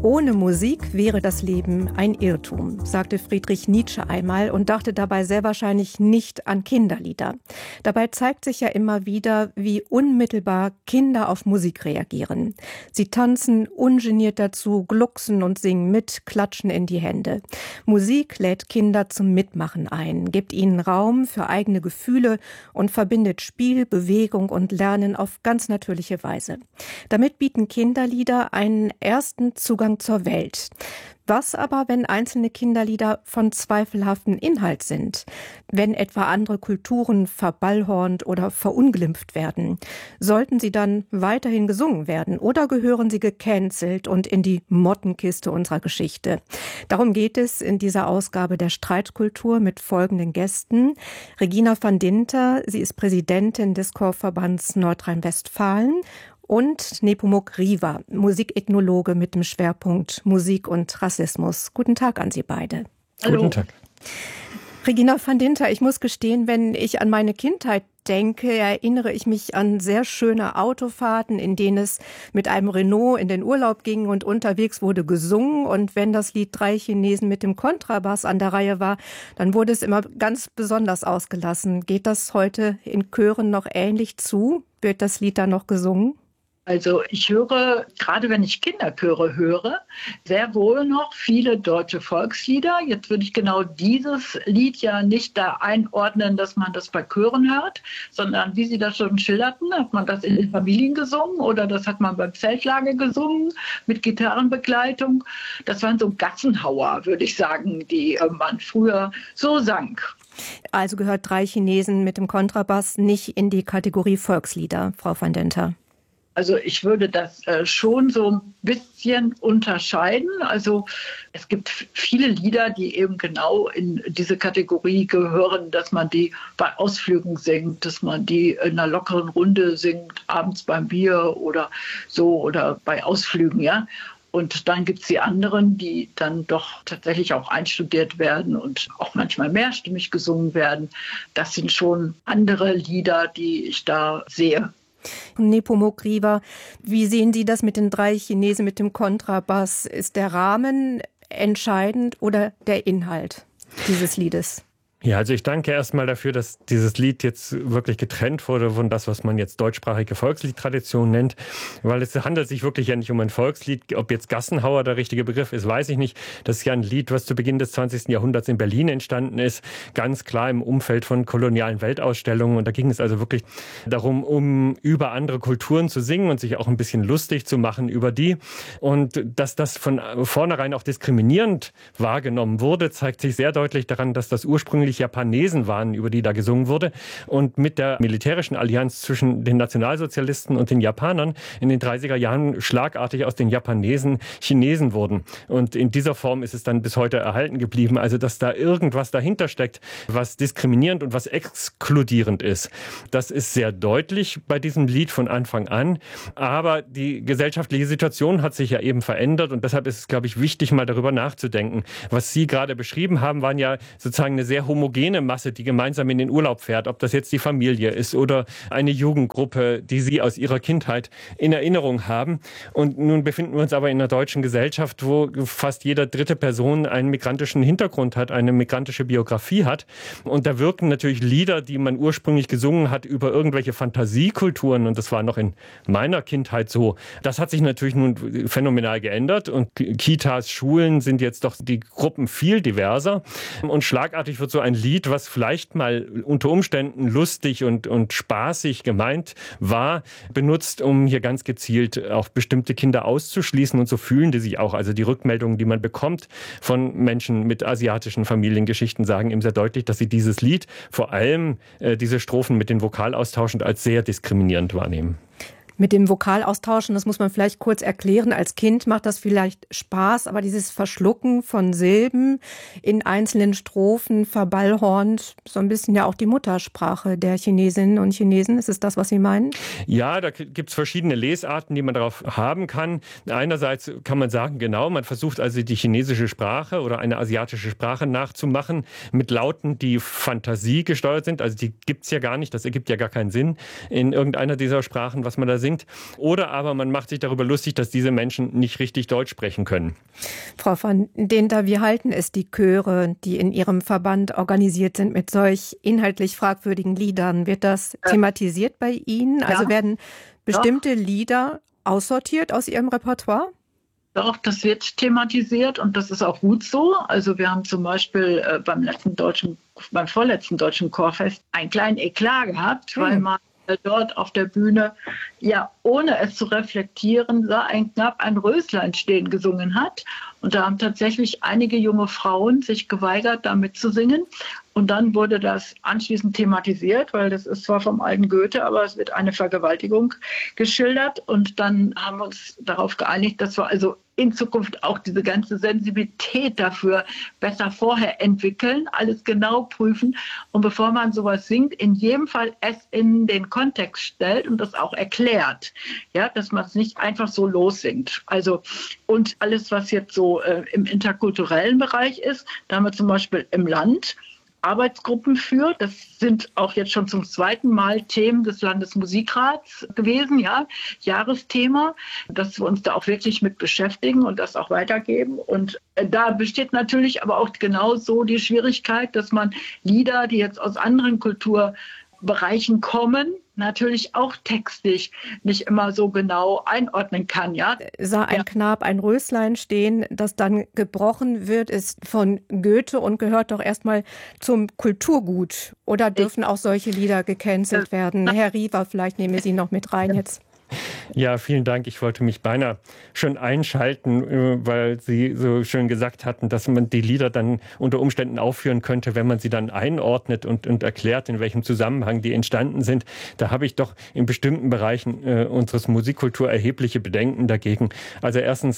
Ohne Musik wäre das Leben ein Irrtum, sagte Friedrich Nietzsche einmal und dachte dabei sehr wahrscheinlich nicht an Kinderlieder. Dabei zeigt sich ja immer wieder, wie unmittelbar Kinder auf Musik reagieren. Sie tanzen ungeniert dazu, glucksen und singen mit, klatschen in die Hände. Musik lädt Kinder zum Mitmachen ein, gibt ihnen Raum für eigene Gefühle und verbindet Spiel, Bewegung und Lernen auf ganz natürliche Weise. Damit bieten Kinderlieder einen ersten Zugang zur Welt. Was aber, wenn einzelne Kinderlieder von zweifelhaftem Inhalt sind? Wenn etwa andere Kulturen verballhornt oder verunglimpft werden? Sollten sie dann weiterhin gesungen werden oder gehören sie gecancelt und in die Mottenkiste unserer Geschichte? Darum geht es in dieser Ausgabe der Streitkultur mit folgenden Gästen. Regina van Dinter, sie ist Präsidentin des Chorverbands Nordrhein-Westfalen. Und Nepomuk Riva, Musikethnologe mit dem Schwerpunkt Musik und Rassismus. Guten Tag an Sie beide. Hallo. Guten Tag. Regina van Dinter, ich muss gestehen, wenn ich an meine Kindheit denke, erinnere ich mich an sehr schöne Autofahrten, in denen es mit einem Renault in den Urlaub ging und unterwegs wurde gesungen. Und wenn das Lied Drei Chinesen mit dem Kontrabass an der Reihe war, dann wurde es immer ganz besonders ausgelassen. Geht das heute in Chören noch ähnlich zu? Wird das Lied dann noch gesungen? Also ich höre, gerade wenn ich Kinderchöre höre, sehr wohl noch viele deutsche Volkslieder. Jetzt würde ich genau dieses Lied ja nicht da einordnen, dass man das bei Chören hört, sondern wie Sie das schon schilderten, hat man das in den Familien gesungen oder das hat man beim Zeltlager gesungen mit Gitarrenbegleitung. Das waren so Gassenhauer, würde ich sagen, die man früher so sang. Also gehört Drei Chinesen mit dem Kontrabass nicht in die Kategorie Volkslieder, Frau van Dinter? Also ich würde das schon so ein bisschen unterscheiden. Also es gibt viele Lieder, die eben genau in diese Kategorie gehören, dass man die bei Ausflügen singt, dass man die in einer lockeren Runde singt, abends beim Bier oder so oder bei Ausflügen, ja. Und dann gibt es die anderen, die dann doch tatsächlich auch einstudiert werden und auch manchmal mehrstimmig gesungen werden. Das sind schon andere Lieder, die ich da sehe. Nepomuk Riva, wie sehen Sie das mit den Drei Chinesen mit dem Kontrabass? Ist der Rahmen entscheidend oder der Inhalt dieses Liedes? Ja, also ich danke erstmal dafür, dass dieses Lied jetzt wirklich getrennt wurde von das, was man jetzt deutschsprachige Volksliedtradition nennt, weil es handelt sich wirklich ja nicht um ein Volkslied. Ob jetzt Gassenhauer der richtige Begriff ist, weiß ich nicht. Das ist ja ein Lied, was zu Beginn des 20. Jahrhunderts in Berlin entstanden ist, ganz klar im Umfeld von kolonialen Weltausstellungen. Und da ging es also wirklich darum, um über andere Kulturen zu singen und sich auch ein bisschen lustig zu machen über die. Und dass das von vornherein auch diskriminierend wahrgenommen wurde, zeigt sich sehr deutlich daran, dass das ursprünglich Japanesen waren, über die da gesungen wurde. Und mit der militärischen Allianz zwischen den Nationalsozialisten und den Japanern in den 30er Jahren schlagartig aus den Japanesen Chinesen wurden. Und in dieser Form ist es dann bis heute erhalten geblieben. Also, dass da irgendwas dahinter steckt, was diskriminierend und was exkludierend ist. Das ist sehr deutlich bei diesem Lied von Anfang an. Aber die gesellschaftliche Situation hat sich ja eben verändert. Und deshalb ist es, glaube ich, wichtig, mal darüber nachzudenken. Was Sie gerade beschrieben haben, waren ja sozusagen eine sehr homogene Masse, die gemeinsam in den Urlaub fährt, ob das jetzt die Familie ist oder eine Jugendgruppe, die sie aus ihrer Kindheit in Erinnerung haben. Und nun befinden wir uns aber in einer deutschen Gesellschaft, wo fast jede dritte Person einen migrantischen Hintergrund hat, eine migrantische Biografie hat. Und da wirken natürlich Lieder, die man ursprünglich gesungen hat, über irgendwelche Fantasiekulturen. Und das war noch in meiner Kindheit so. Das hat sich natürlich nun phänomenal geändert. Und Kitas, Schulen sind jetzt doch die Gruppen viel diverser. Und schlagartig wird so ein Lied, was vielleicht mal unter Umständen lustig und spaßig gemeint war, benutzt, um hier ganz gezielt auch bestimmte Kinder auszuschließen. Und so fühlen die sich auch. Also die Rückmeldungen, die man bekommt von Menschen mit asiatischen Familiengeschichten, sagen eben sehr deutlich, dass sie dieses Lied, vor allem diese Strophen mit den Vokalaustauschend, als sehr diskriminierend wahrnehmen. Mit dem Vokalaustauschen, das muss man vielleicht kurz erklären. Als Kind macht das vielleicht Spaß, aber dieses Verschlucken von Silben in einzelnen Strophen verballhornt so ein bisschen ja auch die Muttersprache der Chinesinnen und Chinesen. Ist es das, was Sie meinen? Ja, da gibt es verschiedene Lesarten, die man darauf haben kann. Einerseits kann man sagen, genau, man versucht also die chinesische Sprache oder eine asiatische Sprache nachzumachen mit Lauten, die Fantasie gesteuert sind. Also die gibt es ja gar nicht, das ergibt ja gar keinen Sinn in irgendeiner dieser Sprachen, was man da singt. Oder aber man macht sich darüber lustig, dass diese Menschen nicht richtig Deutsch sprechen können. Frau van Dinter, wie halten es die Chöre, die in Ihrem Verband organisiert sind, mit solch inhaltlich fragwürdigen Liedern? Wird das thematisiert bei Ihnen? Also werden bestimmte Lieder aussortiert aus Ihrem Repertoire? Doch, das wird thematisiert und das ist auch gut so. Also wir haben zum Beispiel beim vorletzten deutschen Chorfest einen kleinen Eklat gehabt, weil man dort auf der Bühne, ja, ohne es zu reflektieren, sah ein Knapp ein Röslein stehen gesungen hat. Und da haben tatsächlich einige junge Frauen sich geweigert, damit zu singen. Und dann wurde das anschließend thematisiert, weil das ist zwar vom alten Goethe, aber es wird eine Vergewaltigung geschildert. Und dann haben wir uns darauf geeinigt, dass wir also in Zukunft auch diese ganze Sensibilität dafür besser vorher entwickeln, alles genau prüfen und bevor man sowas singt, in jedem Fall es in den Kontext stellt und das auch erklärt, ja, dass man es nicht einfach so lossingt. Also und alles, was jetzt so im interkulturellen Bereich ist, da haben wir zum Beispiel im Land Arbeitsgruppen für. Das sind auch jetzt schon zum zweiten Mal Themen des Landesmusikrats gewesen, ja, Jahresthema, dass wir uns da auch wirklich mit beschäftigen und das auch weitergeben. Und da besteht natürlich aber auch genau so die Schwierigkeit, dass man Lieder, die jetzt aus anderen Kulturbereichen kommen, natürlich auch textlich nicht immer so genau einordnen kann. Ja? Sah ein Knab ein Röslein stehen, das dann gebrochen wird, ist von Goethe und gehört doch erstmal zum Kulturgut. Oder dürfen auch solche Lieder gecancelt werden? Herr Riva, vielleicht nehmen wir Sie noch mit rein jetzt. Ja, vielen Dank. Ich wollte mich beinahe schon einschalten, weil Sie so schön gesagt hatten, dass man die Lieder dann unter Umständen aufführen könnte, wenn man sie dann einordnet und erklärt, in welchem Zusammenhang die entstanden sind. Da habe ich doch in bestimmten Bereichen unseres Musikkultur erhebliche Bedenken dagegen. Also erstens,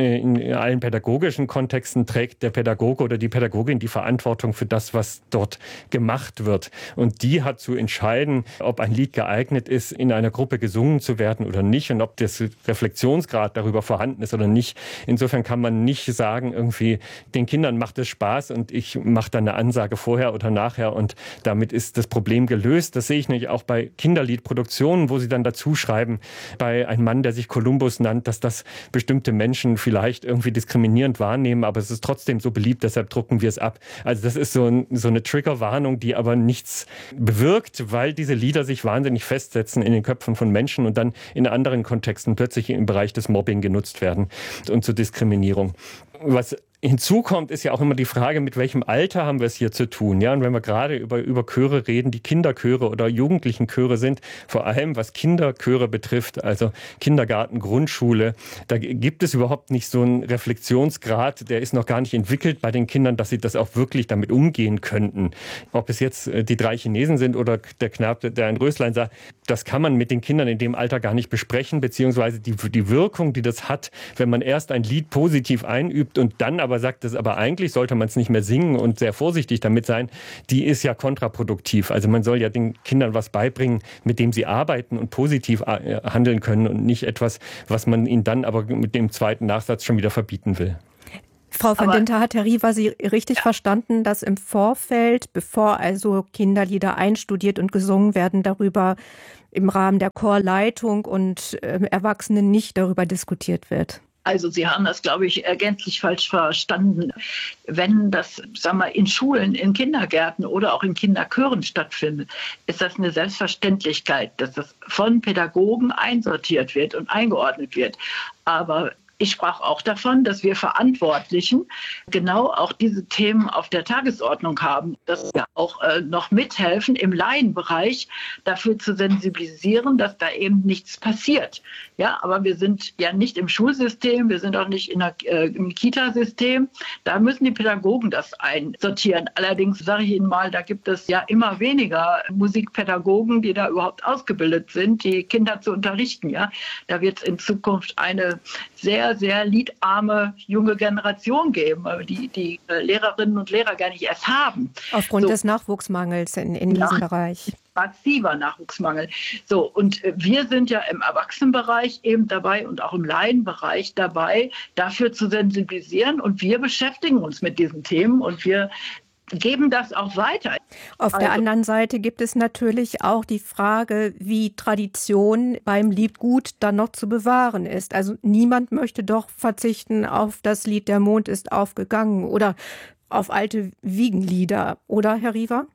in allen pädagogischen Kontexten trägt der Pädagoge oder die Pädagogin die Verantwortung für das, was dort gemacht wird. Und die hat zu entscheiden, ob ein Lied geeignet ist, in einer Gruppe gesungen zu werden oder nicht und ob das Reflexionsgrad darüber vorhanden ist oder nicht. Insofern kann man nicht sagen, irgendwie den Kindern macht es Spaß und ich mache dann eine Ansage vorher oder nachher und damit ist das Problem gelöst. Das sehe ich nämlich auch bei Kinderliedproduktionen, wo sie dann dazu schreiben, bei einem Mann, der sich Kolumbus nannt, dass das bestimmte Menschen vielleicht irgendwie diskriminierend wahrnehmen, aber es ist trotzdem so beliebt, deshalb drucken wir es ab. Also das ist so eine Triggerwarnung, die aber nichts bewirkt, weil diese Lieder sich wahnsinnig festsetzen in den Köpfen von Menschen und dann in anderen Kontexten plötzlich im Bereich des Mobbing genutzt werden und zur Diskriminierung. Was hinzukommt, ist ja auch immer die Frage, mit welchem Alter haben wir es hier zu tun. Ja, und wenn wir gerade über Chöre reden, die Kinderchöre oder Jugendlichenchöre sind, vor allem was Kinderchöre betrifft, also Kindergarten, Grundschule, da gibt es überhaupt nicht so einen Reflexionsgrad, der ist noch gar nicht entwickelt bei den Kindern, dass sie das auch wirklich damit umgehen könnten. Ob es jetzt die 3 Chinesen sind oder der Knab, der ein Röslein sah, das kann man mit den Kindern in dem Alter gar nicht besprechen, beziehungsweise die Wirkung, die das hat, wenn man erst ein Lied positiv einübt und dann aber sagt, aber eigentlich sollte man es nicht mehr singen und sehr vorsichtig damit sein, die ist ja kontraproduktiv. Also man soll ja den Kindern was beibringen, mit dem sie arbeiten und positiv handeln können und nicht etwas, was man ihnen dann aber mit dem zweiten Nachsatz schon wieder verbieten will. Frau van Dinter, hat Herr Riva Sie richtig verstanden, dass im Vorfeld, bevor also Kinderlieder einstudiert und gesungen werden, darüber im Rahmen der Chorleitung und Erwachsenen nicht darüber diskutiert wird? Also Sie haben das, glaube ich, gänzlich falsch verstanden. Wenn das, sagen wir, in Schulen, in Kindergärten oder auch in Kinderchören stattfindet, ist das eine Selbstverständlichkeit, dass das von Pädagogen einsortiert wird und eingeordnet wird. Aber ich sprach auch davon, dass wir Verantwortlichen genau auch diese Themen auf der Tagesordnung haben, dass wir auch noch mithelfen, im Laienbereich dafür zu sensibilisieren, dass da eben nichts passiert. Ja, aber wir sind ja nicht im Schulsystem, wir sind auch nicht im Kita-System. Da müssen die Pädagogen das einsortieren. Allerdings sage ich Ihnen mal, da gibt es ja immer weniger Musikpädagogen, die da überhaupt ausgebildet sind, die Kinder zu unterrichten. Ja, da wird es in Zukunft eine sehr, sehr liedarme junge Generation geben, die Lehrerinnen und Lehrer gar nicht erst haben. Aufgrund des Nachwuchsmangels in diesem Bereich. Massiver Nachwuchsmangel. So, und wir sind ja im Erwachsenenbereich eben dabei und auch im Laienbereich dabei, dafür zu sensibilisieren. Und wir beschäftigen uns mit diesen Themen und wir geben das auch weiter. Auf der anderen Seite gibt es natürlich auch die Frage, wie Tradition beim Liedgut dann noch zu bewahren ist. Also niemand möchte doch verzichten auf das Lied Der Mond ist aufgegangen oder auf alte Wiegenlieder, oder Herr Riva?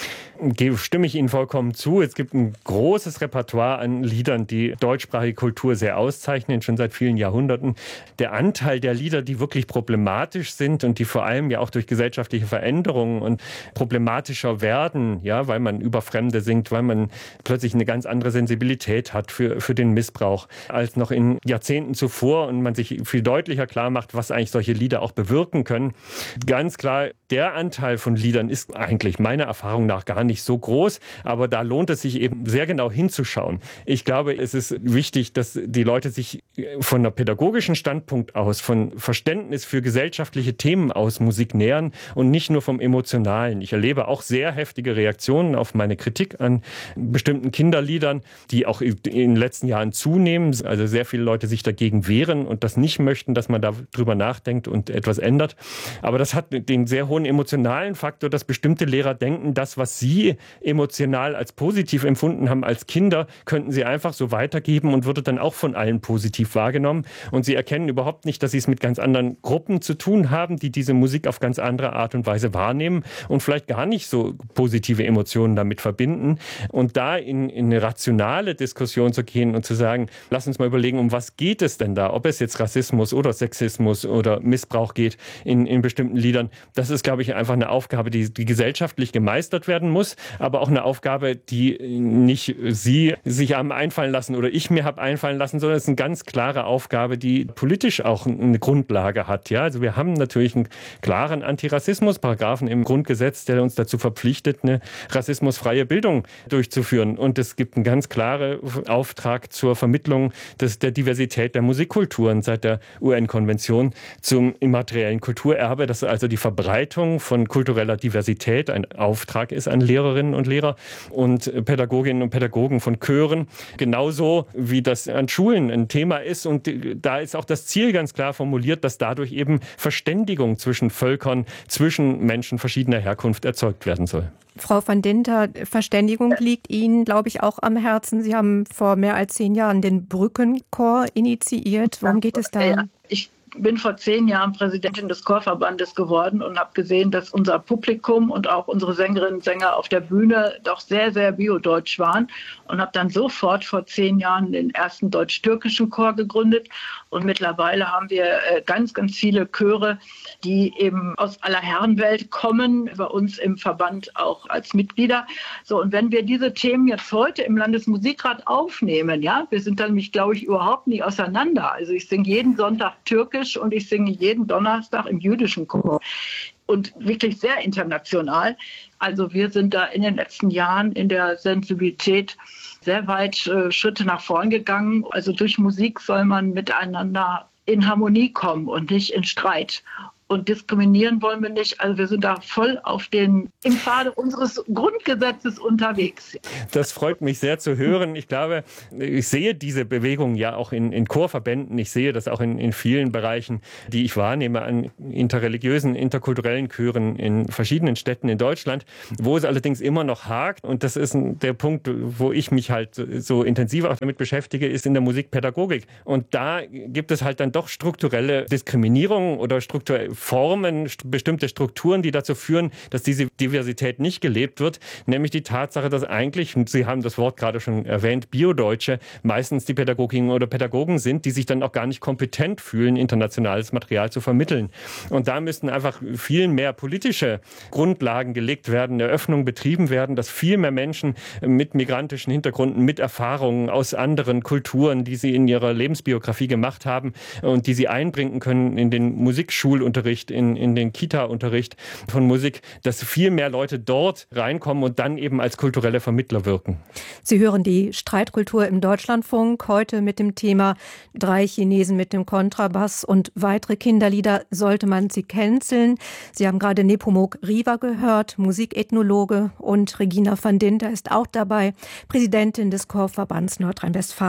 Stimme ich Ihnen vollkommen zu. Es gibt ein großes Repertoire an Liedern, die deutschsprachige Kultur sehr auszeichnen, schon seit vielen Jahrhunderten. Der Anteil der Lieder, die wirklich problematisch sind und die vor allem ja auch durch gesellschaftliche Veränderungen und problematischer werden, ja, weil man über Fremde singt, weil man plötzlich eine ganz andere Sensibilität hat für den Missbrauch als noch in Jahrzehnten zuvor und man sich viel deutlicher klar macht, was eigentlich solche Lieder auch bewirken können. Ganz klar, der Anteil von Liedern ist eigentlich meiner Erfahrung nach gar nicht so groß, aber da lohnt es sich eben sehr genau hinzuschauen. Ich glaube, es ist wichtig, dass die Leute sich von einer pädagogischen Standpunkt aus, von Verständnis für gesellschaftliche Themen aus Musik nähern und nicht nur vom Emotionalen. Ich erlebe auch sehr heftige Reaktionen auf meine Kritik an bestimmten Kinderliedern, die auch in den letzten Jahren zunehmen. Also sehr viele Leute sich dagegen wehren und das nicht möchten, dass man darüber nachdenkt und etwas ändert. Aber das hat den sehr hohen emotionalen Faktor, dass bestimmte Lehrer denken, das, was sie emotional als positiv empfunden haben als Kinder, könnten sie einfach so weitergeben und würde dann auch von allen positiv wahrgenommen. Und sie erkennen überhaupt nicht, dass sie es mit ganz anderen Gruppen zu tun haben, die diese Musik auf ganz andere Art und Weise wahrnehmen und vielleicht gar nicht so positive Emotionen damit verbinden. Und da in eine rationale Diskussion zu gehen und zu sagen, lass uns mal überlegen, um was geht es denn da? Ob es jetzt Rassismus oder Sexismus oder Missbrauch geht in bestimmten Liedern. Das ist, glaube ich, einfach eine Aufgabe, die gesellschaftlich gemeistert werden muss, aber auch eine Aufgabe, die nicht Sie sich haben einfallen lassen oder ich mir habe einfallen lassen, sondern es ist eine ganz klare Aufgabe, die politisch auch eine Grundlage hat. Ja, also wir haben natürlich einen klaren Antirassismus-Paragraphen im Grundgesetz, der uns dazu verpflichtet, eine rassismusfreie Bildung durchzuführen. Und es gibt einen ganz klaren Auftrag zur Vermittlung der Diversität der Musikkulturen seit der UN-Konvention zum immateriellen Kulturerbe, dass also die Verbreitung von kultureller Diversität ein Auftrag ist an Lehrerinnen und Lehrer und Pädagoginnen und Pädagogen von Chören, genauso wie das an Schulen ein Thema ist. Und da ist auch das Ziel ganz klar formuliert, dass dadurch eben Verständigung zwischen Völkern, zwischen Menschen verschiedener Herkunft erzeugt werden soll. Frau van Dinter, Verständigung liegt Ihnen, glaube ich, auch am Herzen. Sie haben vor mehr als 10 Jahren den Brückenchor initiiert. Worum geht es da? Ja, ich bin vor 10 Jahren Präsidentin des Chorverbandes geworden und habe gesehen, dass unser Publikum und auch unsere Sängerinnen und Sänger auf der Bühne doch sehr, sehr biodeutsch waren und habe dann sofort vor 10 Jahren den ersten deutsch-türkischen Chor gegründet. Und mittlerweile haben wir ganz, ganz viele Chöre, die eben aus aller Herrenwelt kommen, bei uns im Verband auch als Mitglieder. So, und wenn wir diese Themen jetzt heute im Landesmusikrat aufnehmen, ja, wir sind dann nämlich, glaube ich, überhaupt nicht auseinander. Also ich singe jeden Sonntag Türkisch und ich singe jeden Donnerstag im jüdischen Chor. Und wirklich sehr international. Also wir sind da in den letzten Jahren in der Sensibilität sehr weit Schritte nach vorn gegangen. Also durch Musik soll man miteinander in Harmonie kommen und nicht in Streit. Und diskriminieren wollen wir nicht. Also wir sind da voll im Pfade unseres Grundgesetzes unterwegs. Das freut mich sehr zu hören. Ich glaube, ich sehe diese Bewegung ja auch in Chorverbänden. Ich sehe das auch in vielen Bereichen, die ich wahrnehme an interreligiösen, interkulturellen Chören in verschiedenen Städten in Deutschland, wo es allerdings immer noch hakt. Und das ist der Punkt, wo ich mich halt so intensiv auch damit beschäftige, ist in der Musikpädagogik. Und da gibt es halt dann doch strukturelle Diskriminierung oder Formen, bestimmte Strukturen, die dazu führen, dass diese Diversität nicht gelebt wird, nämlich die Tatsache, dass eigentlich, und Sie haben das Wort gerade schon erwähnt, Biodeutsche meistens die Pädagoginnen oder Pädagogen sind, die sich dann auch gar nicht kompetent fühlen, internationales Material zu vermitteln. Und da müssten einfach viel mehr politische Grundlagen gelegt werden, Eröffnungen betrieben werden, dass viel mehr Menschen mit migrantischen Hintergründen, mit Erfahrungen aus anderen Kulturen, die sie in ihrer Lebensbiografie gemacht haben und die sie einbringen können in den Musikschulunterricht, in den Kita-Unterricht von Musik, dass viel mehr Leute dort reinkommen und dann eben als kulturelle Vermittler wirken. Sie hören die Streitkultur im Deutschlandfunk, heute mit dem Thema 3 Chinesen mit dem Kontrabass und weitere Kinderlieder, sollte man sie canceln. Sie haben gerade Nepomuk Riva gehört, Musikethnologe, und Regina van Dinter ist auch dabei, Präsidentin des Chorverbands Nordrhein-Westfalen.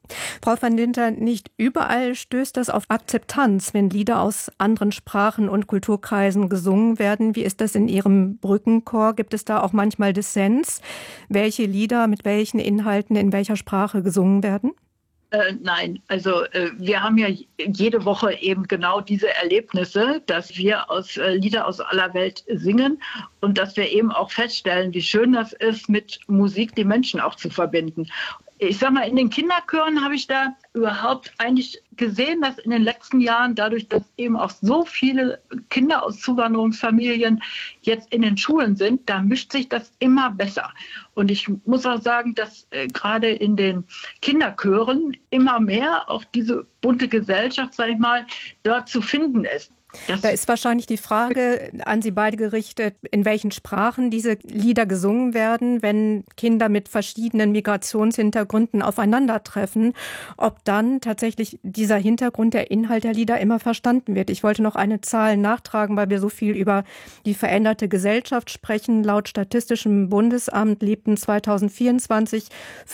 Frau van Dinter, nicht überall stößt das auf Akzeptanz, wenn Lieder aus anderen Sprachen und Kulturkreisen gesungen werden. Wie ist das in Ihrem Brückenchor? Gibt es da auch manchmal Dissens, welche Lieder mit welchen Inhalten in welcher Sprache gesungen werden? Nein, also wir haben ja jede Woche eben genau diese Erlebnisse, dass wir Lieder aus aller Welt singen und dass wir eben auch feststellen, wie schön das ist, mit Musik die Menschen auch zu verbinden. Ich sag mal, in den Kinderchören habe ich da überhaupt eigentlich gesehen, dass in den letzten Jahren, dadurch, dass eben auch so viele Kinder aus Zuwanderungsfamilien jetzt in den Schulen sind, da mischt sich das immer besser. Und ich muss auch sagen, dass gerade in den Kinderchören immer mehr auch diese bunte Gesellschaft, sag ich mal, dort zu finden ist. Da ist wahrscheinlich die Frage an Sie beide gerichtet, in welchen Sprachen diese Lieder gesungen werden, wenn Kinder mit verschiedenen Migrationshintergründen aufeinandertreffen, ob dann tatsächlich dieser Hintergrund, der Inhalt der Lieder immer verstanden wird. Ich wollte noch eine Zahl nachtragen, weil wir so viel über die veränderte Gesellschaft sprechen. Laut Statistischem Bundesamt lebten 2024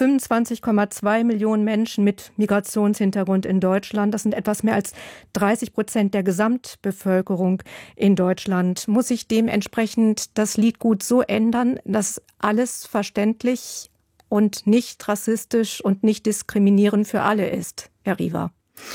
25,2 Millionen Menschen mit Migrationshintergrund in Deutschland. Das sind etwas mehr als 30% der Gesamtbevölkerung in Deutschland. Muss sich dementsprechend das Liedgut so ändern, dass alles verständlich und nicht rassistisch und nicht diskriminierend für alle ist, Herr Riva?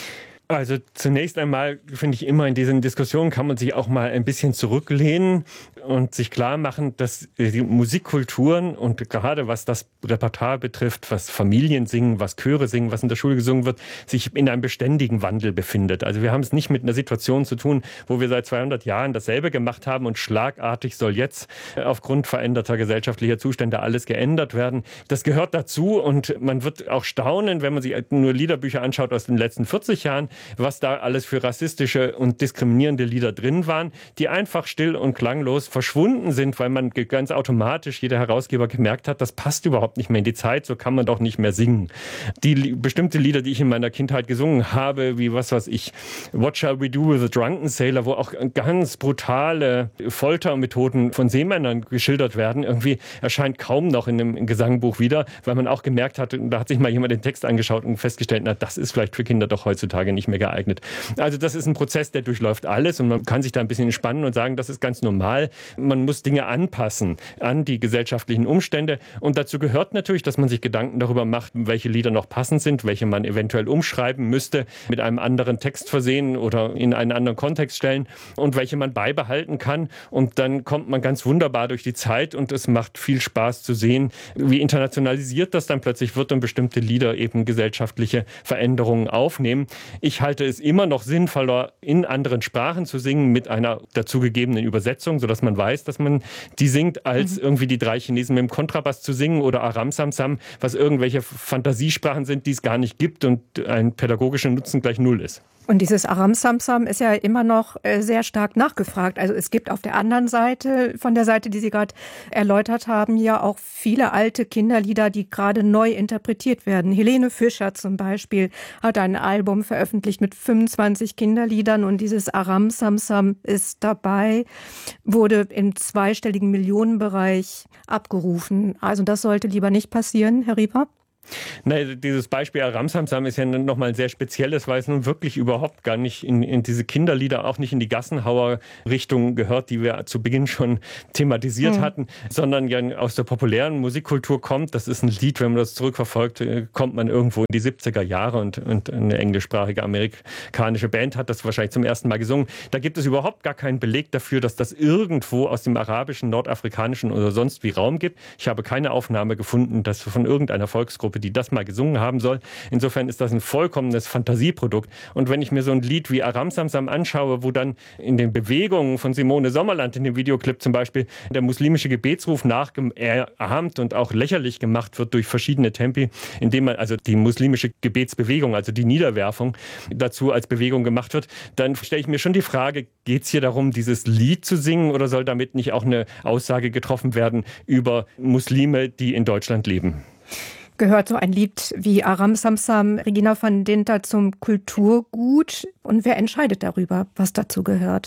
Also zunächst einmal finde ich immer, in diesen Diskussionen kann man sich auch mal ein bisschen zurücklehnen und sich klar machen, dass die Musikkulturen und gerade was das Repertoire betrifft, was Familien singen, was Chöre singen, was in der Schule gesungen wird, sich in einem beständigen Wandel befindet. Also wir haben es nicht mit einer Situation zu tun, wo wir seit 200 Jahren dasselbe gemacht haben und schlagartig soll jetzt aufgrund veränderter gesellschaftlicher Zustände alles geändert werden. Das gehört dazu und man wird auch staunen, wenn man sich nur Liederbücher anschaut aus den letzten 40 Jahren, was da alles für rassistische und diskriminierende Lieder drin waren, die einfach still und klanglos verschwunden sind, weil man ganz automatisch, jeder Herausgeber gemerkt hat, das passt überhaupt nicht mehr in die Zeit, so kann man doch nicht mehr singen. Die bestimmte Lieder, die ich in meiner Kindheit gesungen habe, wie was weiß ich, What Shall We Do with a Drunken Sailor, wo auch ganz brutale Foltermethoden von Seemännern geschildert werden, irgendwie erscheint kaum noch in einem Gesangbuch wieder, weil man auch gemerkt hat, da hat sich mal jemand den Text angeschaut und festgestellt, na, das ist vielleicht für Kinder doch heutzutage nicht mehr geeignet. Also das ist ein Prozess, der durchläuft alles und man kann sich da ein bisschen entspannen und sagen, das ist ganz normal. Man muss Dinge anpassen an die gesellschaftlichen Umstände und dazu gehört natürlich, dass man sich Gedanken darüber macht, welche Lieder noch passend sind, welche man eventuell umschreiben müsste, mit einem anderen Text versehen oder in einen anderen Kontext stellen und welche man beibehalten kann und dann kommt man ganz wunderbar durch die Zeit und es macht viel Spaß zu sehen, wie internationalisiert das dann plötzlich wird und bestimmte Lieder eben gesellschaftliche Veränderungen aufnehmen. Ich halte es immer noch sinnvoller, in anderen Sprachen zu singen mit einer dazugegebenen Übersetzung, sodass man weiß, dass man die singt, als irgendwie die 3 Chinesen mit dem Kontrabass zu singen oder Aram Sam Sam, was irgendwelche Fantasiesprachen sind, die es gar nicht gibt und ein pädagogischer Nutzen gleich 0 ist. Und dieses Aram Sam Sam ist ja immer noch sehr stark nachgefragt. Also es gibt auf der anderen Seite, von der Seite, die Sie gerade erläutert haben, ja auch viele alte Kinderlieder, die gerade neu interpretiert werden. Helene Fischer zum Beispiel hat ein Album veröffentlicht mit 25 Kinderliedern und dieses Aram Sam Sam ist dabei, wurde im zweistelligen Millionenbereich abgerufen. Also das sollte lieber nicht passieren, Herr Rieper? Nein, dieses Beispiel Aram Sam Sam ist ja nochmal ein sehr spezielles, weil es nun wirklich überhaupt gar nicht in diese Kinderlieder, auch nicht in die Gassenhauer-Richtung gehört, die wir zu Beginn schon thematisiert hatten, sondern ja aus der populären Musikkultur kommt. Das ist ein Lied, wenn man das zurückverfolgt, kommt man irgendwo in die 70er Jahre und eine englischsprachige amerikanische Band hat das wahrscheinlich zum ersten Mal gesungen. Da gibt es überhaupt gar keinen Beleg dafür, dass das irgendwo aus dem arabischen, nordafrikanischen oder sonst wie Raum gibt. Ich habe keine Aufnahme gefunden, dass von irgendeiner Volksgruppe, die das mal gesungen haben soll. Insofern ist das ein vollkommenes Fantasieprodukt. Und wenn ich mir so ein Lied wie Aram Sam Sam anschaue, wo dann in den Bewegungen von Simone Sommerland in dem Videoclip zum Beispiel der muslimische Gebetsruf nachgeahmt und auch lächerlich gemacht wird durch verschiedene Tempi, indem man also die muslimische Gebetsbewegung, also die Niederwerfung dazu als Bewegung gemacht wird, dann stelle ich mir schon die Frage, geht es hier darum, dieses Lied zu singen oder soll damit nicht auch eine Aussage getroffen werden über Muslime, die in Deutschland leben? Gehört so ein Lied wie Aram Sam Sam, Regina van Dinter, zum Kulturgut? Und wer entscheidet darüber, was dazu gehört?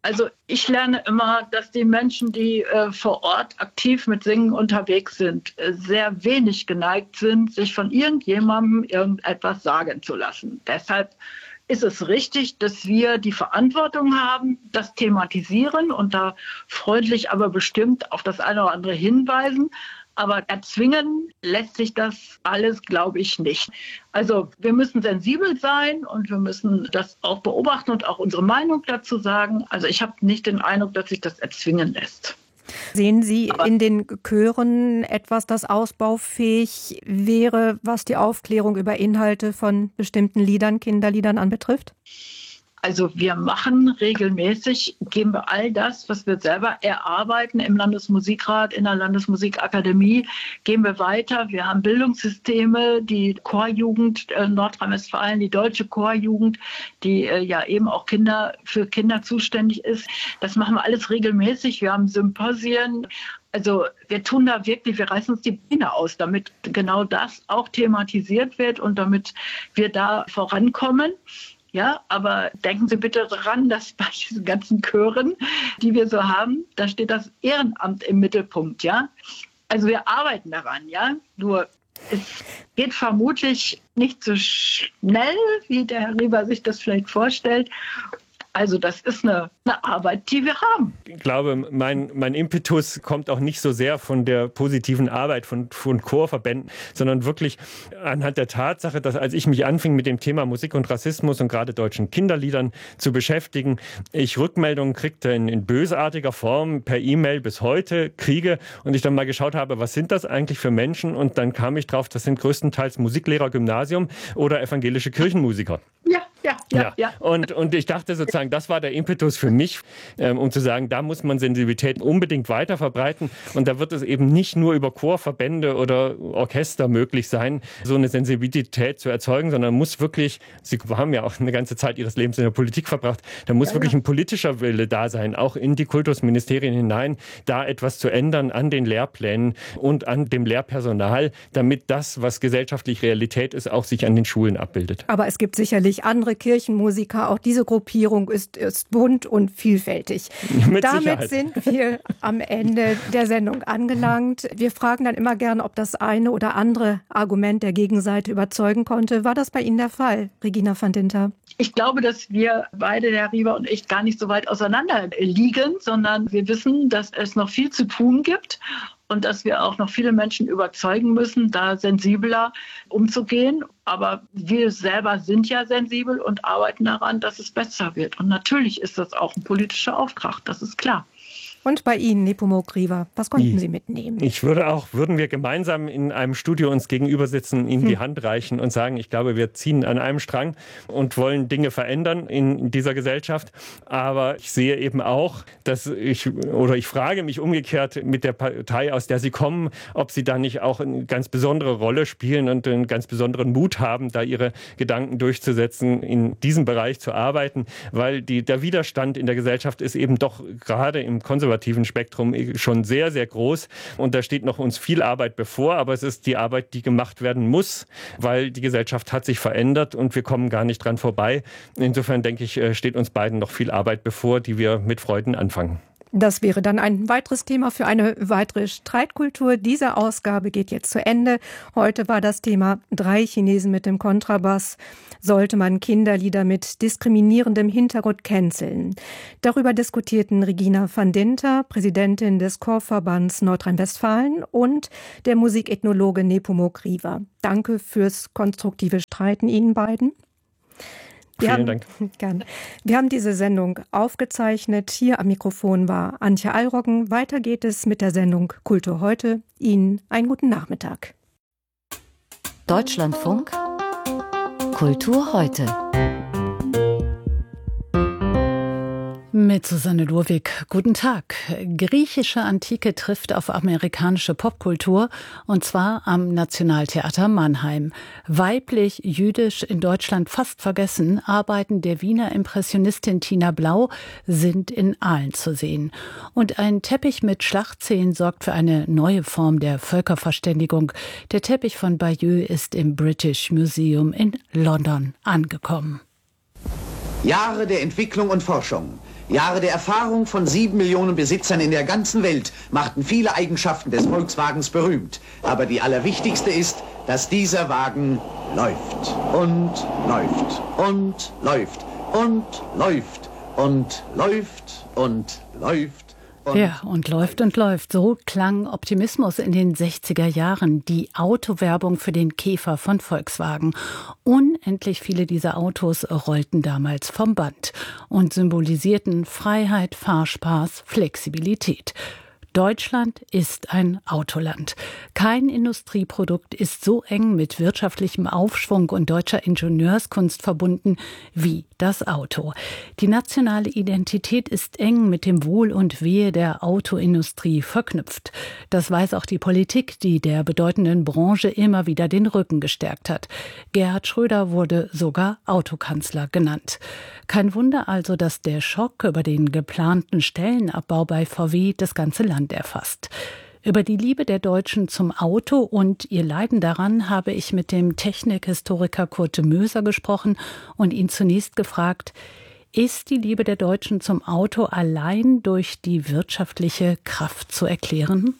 Also ich lerne immer, dass die Menschen, die vor Ort aktiv mit Singen unterwegs sind, sehr wenig geneigt sind, sich von irgendjemandem irgendetwas sagen zu lassen. Deshalb ist es richtig, dass wir die Verantwortung haben, das thematisieren und da freundlich, aber bestimmt auf das eine oder andere hinweisen. Aber erzwingen lässt sich das alles, glaube ich, nicht. Also wir müssen sensibel sein und wir müssen das auch beobachten und auch unsere Meinung dazu sagen. Also ich habe nicht den Eindruck, dass sich das erzwingen lässt. Sehen Sie in den Chören etwas, das ausbaufähig wäre, was die Aufklärung über Inhalte von bestimmten Liedern, Kinderliedern anbetrifft? Also wir machen regelmäßig, geben wir all das, was wir selber erarbeiten im Landesmusikrat, in der Landesmusikakademie, geben wir weiter. Wir haben Bildungssysteme, die Chorjugend Nordrhein-Westfalen, die deutsche Chorjugend, die ja eben auch für Kinder zuständig ist. Das machen wir alles regelmäßig. Wir haben Symposien. Also wir tun da wirklich, wir reißen uns die Beine aus, damit genau das auch thematisiert wird und damit wir da vorankommen. Ja, aber denken Sie bitte daran, dass bei diesen ganzen Chören, die wir so haben, da steht das Ehrenamt im Mittelpunkt, ja. Also wir arbeiten daran, ja. Nur es geht vermutlich nicht so schnell, wie der Herr Rieber sich das vielleicht vorstellt. Also das ist eine Arbeit, die wir haben. Ich glaube, mein Impetus kommt auch nicht so sehr von der positiven Arbeit von Chorverbänden, sondern wirklich anhand der Tatsache, dass als ich mich anfing mit dem Thema Musik und Rassismus und gerade deutschen Kinderliedern zu beschäftigen, ich Rückmeldungen kriegte in bösartiger Form per E-Mail bis heute kriege und ich dann mal geschaut habe, was sind das eigentlich für Menschen, und dann kam ich drauf, das sind größtenteils Musiklehrer, Gymnasium oder evangelische Kirchenmusiker. Ja. Und ich dachte sozusagen, das war der Impetus für mich, um zu sagen, da muss man Sensibilität unbedingt weiter verbreiten. Und da wird es eben nicht nur über Chorverbände oder Orchester möglich sein, so eine Sensibilität zu erzeugen, sondern muss wirklich, Sie haben ja auch eine ganze Zeit Ihres Lebens in der Politik verbracht, da muss wirklich ein politischer Wille da sein, auch in die Kultusministerien hinein, da etwas zu ändern an den Lehrplänen und an dem Lehrpersonal, damit das, was gesellschaftlich Realität ist, auch sich an den Schulen abbildet. Aber es gibt sicherlich andere Kirchenmusiker. Auch diese Gruppierung ist bunt und vielfältig. Damit sind wir am Ende der Sendung angelangt. Wir fragen dann immer gern, ob das eine oder andere Argument der Gegenseite überzeugen konnte. War das bei Ihnen der Fall, Regina van Dinter? Ich glaube, dass wir beide, der Rieber und ich, gar nicht so weit auseinander liegen, sondern wir wissen, dass es noch viel zu tun gibt. Und dass wir auch noch viele Menschen überzeugen müssen, da sensibler umzugehen. Aber wir selber sind ja sensibel und arbeiten daran, dass es besser wird. Und natürlich ist das auch ein politischer Auftrag, das ist klar. Und bei Ihnen, Nepomuk Riva, was konnten Sie mitnehmen? Würden wir gemeinsam in einem Studio uns gegenüber sitzen, Ihnen die Hand reichen und sagen, ich glaube, wir ziehen an einem Strang und wollen Dinge verändern in dieser Gesellschaft. Aber ich sehe eben auch, ich frage mich umgekehrt mit der Partei, aus der Sie kommen, ob Sie da nicht auch eine ganz besondere Rolle spielen und einen ganz besonderen Mut haben, da Ihre Gedanken durchzusetzen, in diesem Bereich zu arbeiten, weil der Widerstand in der Gesellschaft ist eben doch gerade im konservativen Spektrum schon sehr, sehr groß. Und da steht noch uns viel Arbeit bevor, aber es ist die Arbeit, die gemacht werden muss, weil die Gesellschaft hat sich verändert und wir kommen gar nicht dran vorbei. Insofern denke ich, steht uns beiden noch viel Arbeit bevor, die wir mit Freuden anfangen. Das wäre dann ein weiteres Thema für eine weitere Streitkultur. Diese Ausgabe geht jetzt zu Ende. Heute war das Thema 3 Chinesen mit dem Kontrabass. Sollte man Kinderlieder mit diskriminierendem Hintergrund canceln? Darüber diskutierten Regina van Dinter, Präsidentin des Chorverbands Nordrhein-Westfalen, und der Musikethnologe Nepomuk Riva. Danke fürs konstruktive Streiten Ihnen beiden. Vielen Dank. Gern. Wir haben diese Sendung aufgezeichnet. Hier am Mikrofon war Antje Allroggen. Weiter geht es mit der Sendung Kultur heute. Ihnen einen guten Nachmittag. Deutschlandfunk Kultur heute. Mit Susanne Lurwig. Guten Tag. Griechische Antike trifft auf amerikanische Popkultur, und zwar am Nationaltheater Mannheim. Weiblich, jüdisch, in Deutschland fast vergessen, Arbeiten der Wiener Impressionistin Tina Blau sind in Aalen zu sehen. Und ein Teppich mit Schlachtszenen sorgt für eine neue Form der Völkerverständigung. Der Teppich von Bayeux ist im British Museum in London angekommen. Jahre der Entwicklung und Forschung. Jahre der Erfahrung von 7 Millionen Besitzern in der ganzen Welt machten viele Eigenschaften des Volkswagens berühmt. Aber die allerwichtigste ist, dass dieser Wagen läuft und läuft und läuft und läuft und läuft und läuft. Ja, und läuft und läuft. So klang Optimismus in den 60er Jahren, die Autowerbung für den Käfer von Volkswagen. Unendlich viele dieser Autos rollten damals vom Band und symbolisierten Freiheit, Fahrspaß, Flexibilität. Deutschland ist ein Autoland. Kein Industrieprodukt ist so eng mit wirtschaftlichem Aufschwung und deutscher Ingenieurskunst verbunden wie das Auto. Die nationale Identität ist eng mit dem Wohl und Wehe der Autoindustrie verknüpft. Das weiß auch die Politik, die der bedeutenden Branche immer wieder den Rücken gestärkt hat. Gerhard Schröder wurde sogar Autokanzler genannt. Kein Wunder also, dass der Schock über den geplanten Stellenabbau bei VW das ganze Land erfasst. Über die Liebe der Deutschen zum Auto und ihr Leiden daran habe ich mit dem Technikhistoriker Kurt Möser gesprochen und ihn zunächst gefragt, ist die Liebe der Deutschen zum Auto allein durch die wirtschaftliche Kraft zu erklären?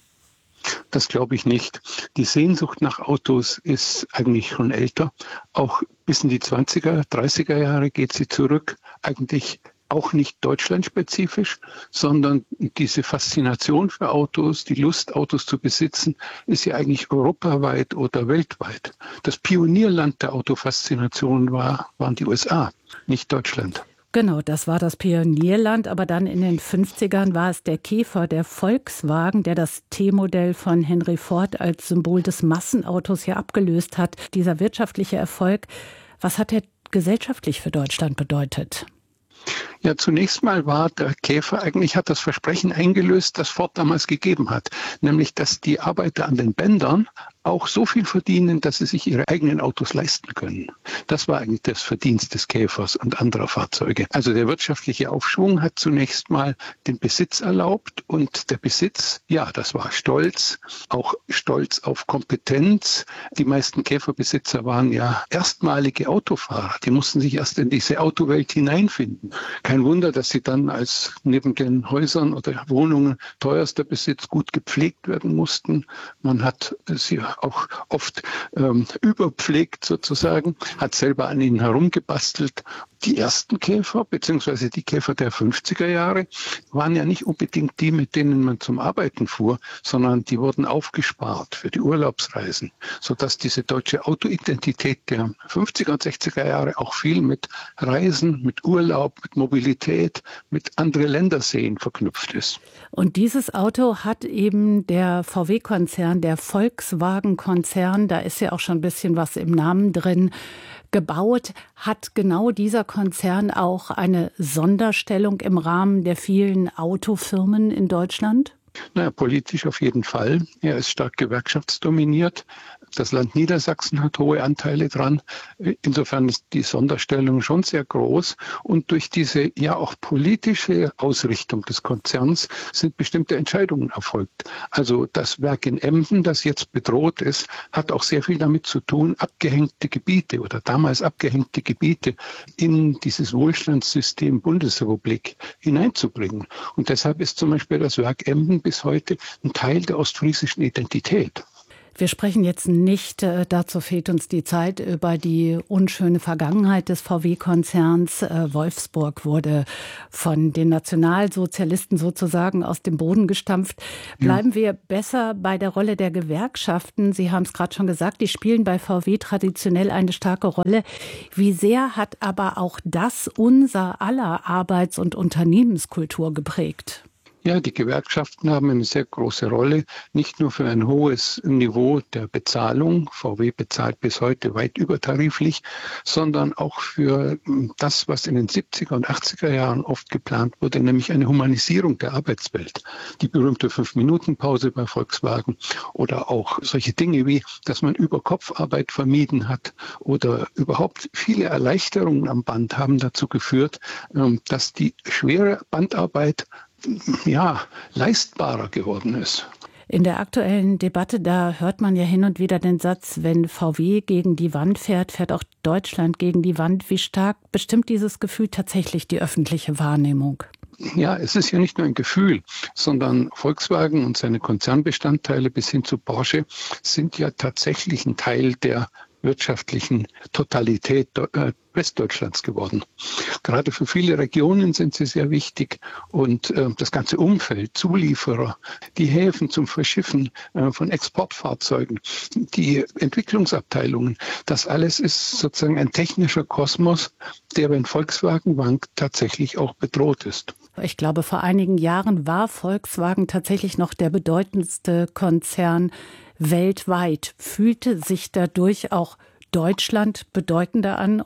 Das glaube ich nicht. Die Sehnsucht nach Autos ist eigentlich schon älter. Auch bis in die 20er, 30er Jahre geht sie zurück. Eigentlich auch nicht deutschlandspezifisch, sondern diese Faszination für Autos, die Lust, Autos zu besitzen, ist ja eigentlich europaweit oder weltweit. Das Pionierland der Autofaszination waren die USA, nicht Deutschland. Genau, das war das Pionierland, aber dann in den 50ern war es der Käfer, der Volkswagen, der das T-Modell von Henry Ford als Symbol des Massenautos hier abgelöst hat. Dieser wirtschaftliche Erfolg, was hat er gesellschaftlich für Deutschland bedeutet? Ja, zunächst mal war der Käfer eigentlich, hat das Versprechen eingelöst, das Ford damals gegeben hat. Nämlich, dass die Arbeiter an den Bändern auch so viel verdienen, dass sie sich ihre eigenen Autos leisten können. Das war eigentlich das Verdienst des Käfers und anderer Fahrzeuge. Also der wirtschaftliche Aufschwung hat zunächst mal den Besitz erlaubt und der Besitz, ja, das war Stolz, auch Stolz auf Kompetenz. Die meisten Käferbesitzer waren ja erstmalige Autofahrer. Die mussten sich erst in diese Autowelt hineinfinden. Kein Wunder, dass sie dann als neben den Häusern oder Wohnungen teuerster Besitz gut gepflegt werden mussten. Man hat sie auch oft überpflegt sozusagen, hat selber an ihnen herumgebastelt. Die ersten Käfer, beziehungsweise die Käfer der 50er Jahre, waren ja nicht unbedingt die, mit denen man zum Arbeiten fuhr, sondern die wurden aufgespart für die Urlaubsreisen, sodass diese deutsche Autoidentität der 50er und 60er Jahre auch viel mit Reisen, mit Urlaub, mit Mobilität, mit andere Länder sehen verknüpft ist. Und dieses Auto hat eben der VW-Konzern, der Volkswagen-Konzern, da ist ja auch schon ein bisschen was im Namen drin, gebaut. Hat genau dieser Konzern auch eine Sonderstellung im Rahmen der vielen Autofirmen in Deutschland? Naja, politisch auf jeden Fall. Er ist stark gewerkschaftsdominiert. Das Land Niedersachsen hat hohe Anteile dran. Insofern ist die Sonderstellung schon sehr groß. Und durch diese ja auch politische Ausrichtung des Konzerns sind bestimmte Entscheidungen erfolgt. Also das Werk in Emden, das jetzt bedroht ist, hat auch sehr viel damit zu tun, abgehängte Gebiete oder damals abgehängte Gebiete in dieses Wohlstandssystem Bundesrepublik hineinzubringen. Und deshalb ist zum Beispiel das Werk Emden bis heute ein Teil der ostfriesischen Identität. Wir sprechen jetzt nicht, dazu fehlt uns die Zeit, über die unschöne Vergangenheit des VW-Konzerns. Wolfsburg wurde von den Nationalsozialisten sozusagen aus dem Boden gestampft. Bleiben wir besser bei der Rolle der Gewerkschaften. Sie haben es gerade schon gesagt, die spielen bei VW traditionell eine starke Rolle. Wie sehr hat aber auch das unser aller Arbeits- und Unternehmenskultur geprägt? Ja, die Gewerkschaften haben eine sehr große Rolle, nicht nur für ein hohes Niveau der Bezahlung, VW bezahlt bis heute weit übertariflich, sondern auch für das, was in den 70er und 80er Jahren oft geplant wurde, nämlich eine Humanisierung der Arbeitswelt. Die berühmte 5-Minuten-Pause bei Volkswagen oder auch solche Dinge wie, dass man Überkopfarbeit vermieden hat oder überhaupt viele Erleichterungen am Band haben dazu geführt, dass die schwere Bandarbeit leistbarer geworden ist. In der aktuellen Debatte, da hört man ja hin und wieder den Satz, wenn VW gegen die Wand fährt, fährt auch Deutschland gegen die Wand. Wie stark bestimmt dieses Gefühl tatsächlich die öffentliche Wahrnehmung? Ja, es ist ja nicht nur ein Gefühl, sondern Volkswagen und seine Konzernbestandteile bis hin zu Porsche sind ja tatsächlich ein Teil der wirtschaftlichen Totalität Westdeutschlands geworden. Gerade für viele Regionen sind sie sehr wichtig und das ganze Umfeld, Zulieferer, die Häfen zum Verschiffen von Exportfahrzeugen, die Entwicklungsabteilungen, das alles ist sozusagen ein technischer Kosmos, der, wenn Volkswagen wankt, tatsächlich auch bedroht ist. Ich glaube, vor einigen Jahren war Volkswagen tatsächlich noch der bedeutendste Konzern weltweit. Fühlte sich dadurch auch Deutschland bedeutender an?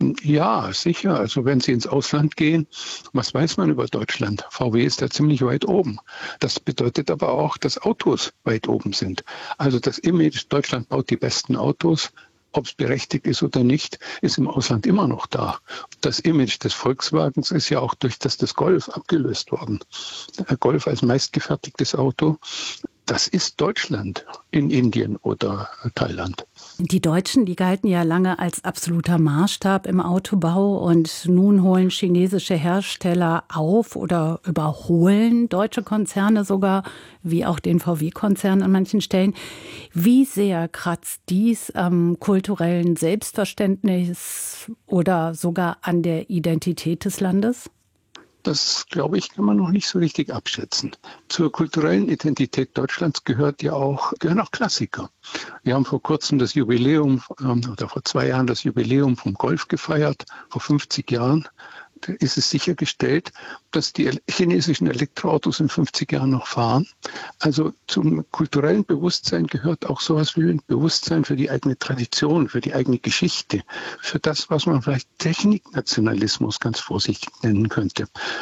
Ja, sicher. Also wenn Sie ins Ausland gehen, was weiß man über Deutschland? VW ist da ziemlich weit oben. Das bedeutet aber auch, dass Autos weit oben sind. Also das Image, Deutschland baut die besten Autos, ob es berechtigt ist oder nicht, ist im Ausland immer noch da. Das Image des Volkswagens ist ja auch durch das des Golf abgelöst worden. Der Golf als meistgefertigtes Auto, das ist Deutschland in Indien oder Thailand. Die Deutschen, die galten ja lange als absoluter Maßstab im Autobau und nun holen chinesische Hersteller auf oder überholen deutsche Konzerne sogar, wie auch den VW-Konzern an manchen Stellen. Wie sehr kratzt dies am kulturellen Selbstverständnis oder sogar an der Identität des Landes? Das, glaube ich, kann man noch nicht so richtig abschätzen. Zur kulturellen Identität Deutschlands gehören auch Klassiker. Wir haben vor kurzem das Jubiläum, oder vor 2 Jahren das Jubiläum vom Golf gefeiert, vor 50 Jahren. Da ist es sichergestellt, dass die chinesischen Elektroautos in 50 Jahren noch fahren. Also zum kulturellen Bewusstsein gehört auch sowas wie ein Bewusstsein für die eigene Tradition, für die eigene Geschichte, für das, was man vielleicht Techniknationalismus ganz vorsichtig nennen könnte.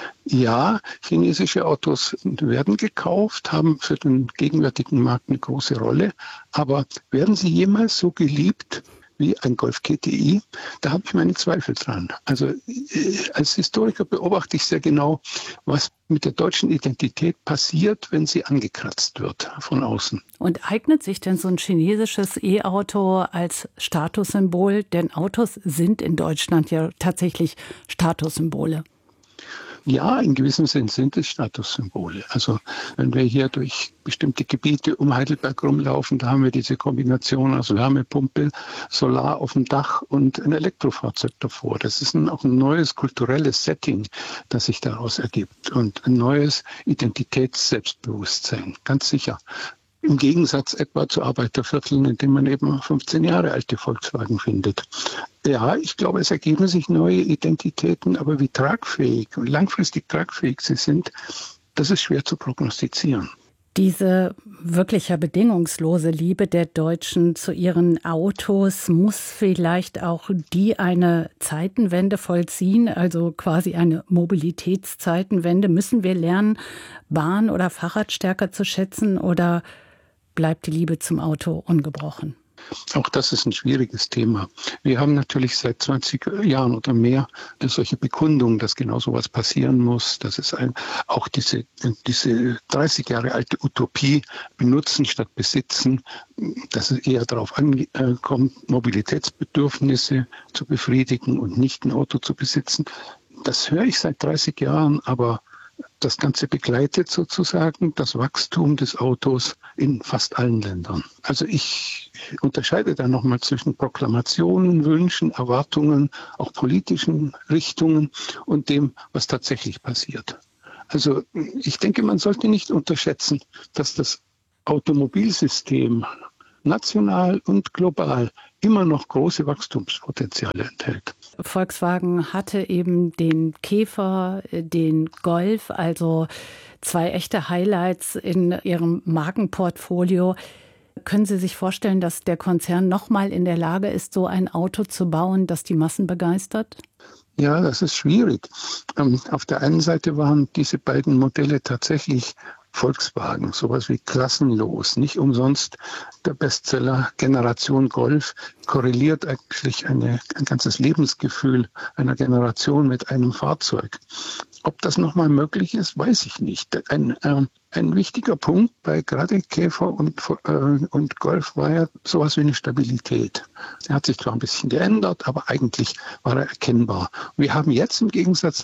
Ja, chinesische Autos werden gekauft, haben für den gegenwärtigen Markt eine große Rolle, aber werden sie jemals so geliebt wie ein Golf GTI, da habe ich meine Zweifel dran. Also als Historiker beobachte ich sehr genau, was mit der deutschen Identität passiert, wenn sie angekratzt wird von außen. Und eignet sich denn so ein chinesisches E-Auto als Statussymbol? Denn Autos sind in Deutschland ja tatsächlich Statussymbole. Ja, in gewissem Sinn sind es Statussymbole. Also wenn wir hier durch bestimmte Gebiete um Heidelberg rumlaufen, da haben wir diese Kombination aus Wärmepumpe, Solar auf dem Dach und ein Elektrofahrzeug davor. Das ist auch ein neues kulturelles Setting, das sich daraus ergibt und ein neues Identitäts-Selbstbewusstsein, ganz sicher. Im Gegensatz etwa zu Arbeitervierteln, in denen man eben 15 Jahre alte Volkswagen findet. Ja, ich glaube, es ergeben sich neue Identitäten, aber wie tragfähig und langfristig tragfähig sie sind, das ist schwer zu prognostizieren. Diese wirklich ja bedingungslose Liebe der Deutschen zu ihren Autos muss vielleicht auch die eine Zeitenwende vollziehen, also quasi eine Mobilitätszeitenwende. Müssen wir lernen, Bahn oder Fahrrad stärker zu schätzen oder bleibt die Liebe zum Auto ungebrochen? Auch das ist ein schwieriges Thema. Wir haben natürlich seit 20 Jahren oder mehr solche Bekundungen, dass genau sowas passieren muss. Das ist auch diese 30 Jahre alte Utopie, benutzen statt besitzen, dass es eher darauf ankommt, Mobilitätsbedürfnisse zu befriedigen und nicht ein Auto zu besitzen. Das höre ich seit 30 Jahren, aber das Ganze begleitet sozusagen das Wachstum des Autos in fast allen Ländern. Also ich unterscheide da nochmal zwischen Proklamationen, Wünschen, Erwartungen, auch politischen Richtungen und dem, was tatsächlich passiert. Also ich denke, man sollte nicht unterschätzen, dass das Automobilsystem national und global immer noch große Wachstumspotenziale enthält. Volkswagen hatte eben den Käfer, den Golf, also 2 echte Highlights in ihrem Markenportfolio. Können Sie sich vorstellen, dass der Konzern nochmal in der Lage ist, so ein Auto zu bauen, das die Massen begeistert? Ja, das ist schwierig. Auf der einen Seite waren diese beiden Modelle tatsächlich Volkswagen, sowas wie klassenlos. Nicht umsonst der Bestseller Generation Golf korreliert eigentlich ein ganzes Lebensgefühl einer Generation mit einem Fahrzeug. Ob das nochmal möglich ist, weiß ich nicht. Ein wichtiger Punkt bei gerade Käfer und Golf war ja sowas wie eine Stabilität. Er hat sich zwar ein bisschen geändert, aber eigentlich war er erkennbar. Wir haben jetzt im Gegensatz dazu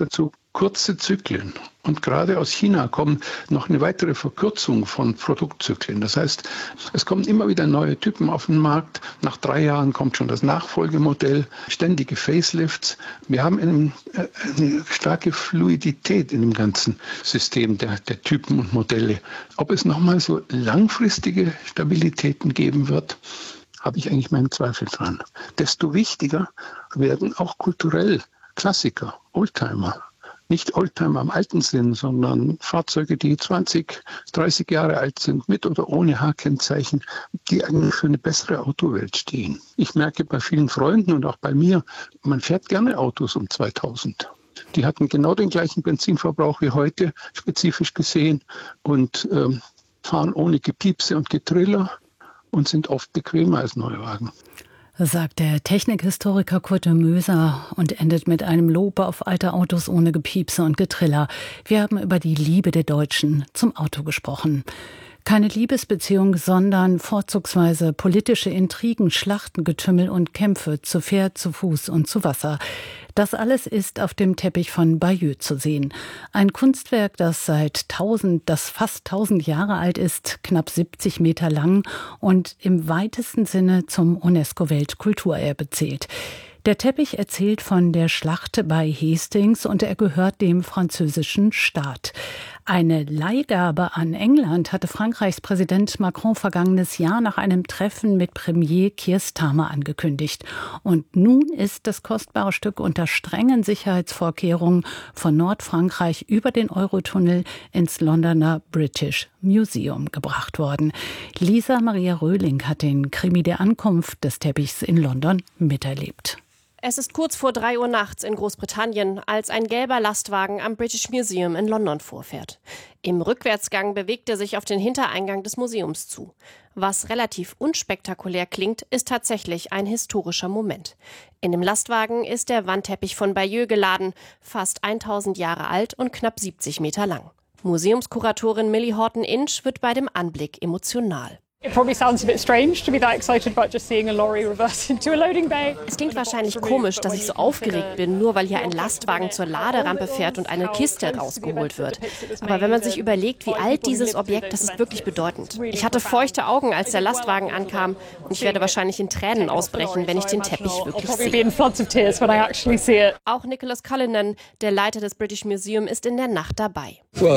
kurze Zyklen. Und gerade aus China kommt noch eine weitere Verkürzung von Produktzyklen. Das heißt, es kommen immer wieder neue Typen auf den Markt. Nach 3 Jahren kommt schon das Nachfolgemodell, ständige Facelifts. Wir haben eine starke Fluidität in dem ganzen System der Typen und Modelle. Ob es nochmal so langfristige Stabilitäten geben wird, habe ich eigentlich meinen Zweifel dran. Desto wichtiger werden auch kulturell Klassiker, Oldtimer. Nicht Oldtimer im alten Sinn, sondern Fahrzeuge, die 20, 30 Jahre alt sind, mit oder ohne H-Kennzeichen, die eigentlich für eine bessere Autowelt stehen. Ich merke bei vielen Freunden und auch bei mir, man fährt gerne Autos um 2000. Die hatten genau den gleichen Benzinverbrauch wie heute, spezifisch gesehen, und fahren ohne Gepiepse und Getriller und sind oft bequemer als Neuwagen. Sagt der Technikhistoriker Kurt de Möser und endet mit einem Lob auf alte Autos ohne Gepiepse und Getriller. Wir haben über die Liebe der Deutschen zum Auto gesprochen. Keine Liebesbeziehung, sondern vorzugsweise politische Intrigen, Schlachten, Getümmel und Kämpfe zu Pferd, zu Fuß und zu Wasser. Das alles ist auf dem Teppich von Bayeux zu sehen. Ein Kunstwerk, das fast 1000 Jahre alt ist, knapp 70 Meter lang und im weitesten Sinne zum UNESCO-Weltkulturerbe zählt. Der Teppich erzählt von der Schlacht bei Hastings und er gehört dem französischen Staat. Eine Leihgabe an England hatte Frankreichs Präsident Macron vergangenes Jahr nach einem Treffen mit Premier Keir Starmer angekündigt. Und nun ist das kostbare Stück unter strengen Sicherheitsvorkehrungen von Nordfrankreich über den Eurotunnel ins Londoner British Museum gebracht worden. Lisa Maria Röhling hat den Krimi der Ankunft des Teppichs in London miterlebt. Es ist kurz vor 3 Uhr nachts in Großbritannien, als ein gelber Lastwagen am British Museum in London vorfährt. Im Rückwärtsgang bewegt er sich auf den Hintereingang des Museums zu. Was relativ unspektakulär klingt, ist tatsächlich ein historischer Moment. In dem Lastwagen ist der Wandteppich von Bayeux geladen, fast 1000 Jahre alt und knapp 70 Meter lang. Museumskuratorin Millie Horton-Inch wird bei dem Anblick emotional. Es klingt wahrscheinlich komisch, dass ich so aufgeregt bin, nur weil hier ein Lastwagen zur Laderampe fährt und eine Kiste rausgeholt wird. Aber wenn man sich überlegt, wie alt dieses Objekt, das ist wirklich bedeutend. Ich hatte feuchte Augen, als der Lastwagen ankam und ich werde wahrscheinlich in Tränen ausbrechen, wenn ich den Teppich wirklich sehe. Auch Nicholas Cullinan, der Leiter des British Museum, ist in der Nacht dabei. Wir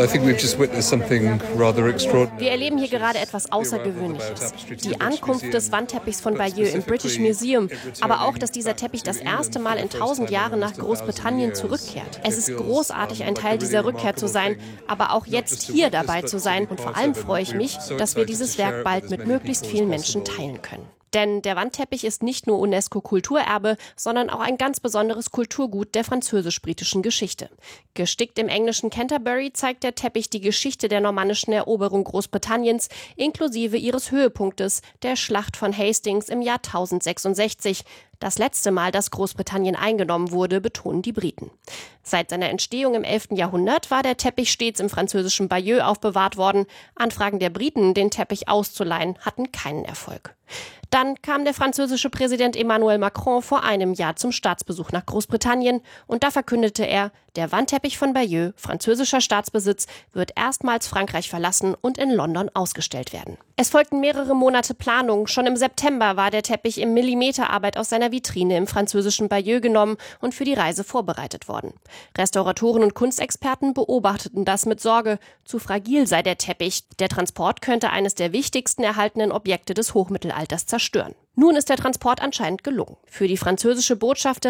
erleben hier gerade etwas Außergewöhnliches. Die Ankunft des Wandteppichs von Bayeux im British Museum, aber auch, dass dieser Teppich das erste Mal in 1000 Jahren nach Großbritannien zurückkehrt. Es ist großartig, ein Teil dieser Rückkehr zu sein, aber auch jetzt hier dabei zu sein. Und vor allem freue ich mich, dass wir dieses Werk bald mit möglichst vielen Menschen teilen können. Denn der Wandteppich ist nicht nur UNESCO-Kulturerbe, sondern auch ein ganz besonderes Kulturgut der französisch-britischen Geschichte. Gestickt im englischen Canterbury zeigt der Teppich die Geschichte der normannischen Eroberung Großbritanniens, inklusive ihres Höhepunktes, der Schlacht von Hastings im Jahr 1066. Das letzte Mal, dass Großbritannien eingenommen wurde, betonen die Briten. Seit seiner Entstehung im 11. Jahrhundert war der Teppich stets im französischen Bayeux aufbewahrt worden. Anfragen der Briten, den Teppich auszuleihen, hatten keinen Erfolg. Dann kam der französische Präsident Emmanuel Macron vor einem Jahr zum Staatsbesuch nach Großbritannien und da verkündete er, der Wandteppich von Bayeux, französischer Staatsbesitz, wird erstmals Frankreich verlassen und in London ausgestellt werden. Es folgten mehrere Monate Planung. Schon im September war der Teppich in Millimeterarbeit aus seiner Vitrine im französischen Bayeux genommen und für die Reise vorbereitet worden. Restauratoren und Kunstexperten beobachteten das mit Sorge. Zu fragil sei der Teppich. Der Transport könnte eines der wichtigsten erhaltenen Objekte des Hochmittelalters zerstören. Nun ist der Transport anscheinend gelungen. Für die französische Botschafterin